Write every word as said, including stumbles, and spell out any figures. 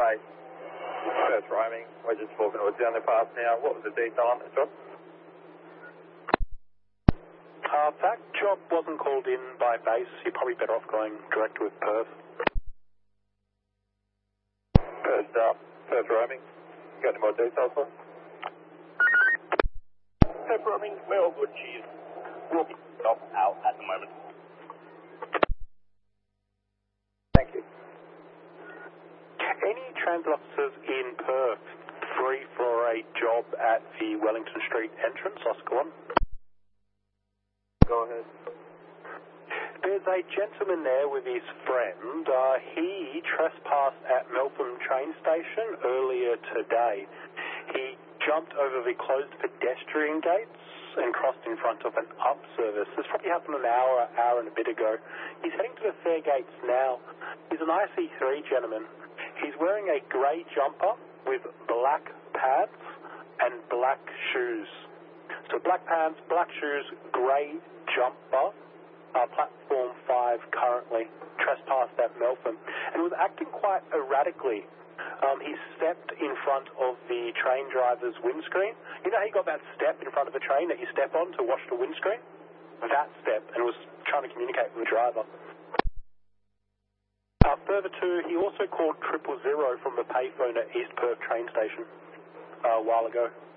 eight. First roaming, we're just walking towards the underpass now. What was the detail on that job? Uh, that job wasn't called in by base. You're probably better off going direct with Perth. First up, first roaming. Got any more details for us? Perth roaming, we're all good. She's walking off out at the moment. Thank you. Any transit officers in Perth free for a job at the Wellington Street entrance, Oscar one? Go ahead. There's a gentleman there with his friend. Uh, he trespassed at Melbourne train station earlier today. He jumped over the closed pedestrian gates and crossed in front of an up service. This probably happened an hour, hour and a bit ago. He's heading to the fare gates now. He's an I C three gentleman. He's wearing a grey jumper with black pads and black shoes. So black pants, black shoes, grey jumper, uh, platform five currently, trespassed at Melbourne, and was acting quite erratically. Um, he stepped in front of the train driver's windscreen. You know how you got that step in front of a train that you step on to wash the windscreen? That step, and was trying to communicate with the driver. Uh, further to, he also called triple zero from the payphone at East Perth train station uh, a while ago.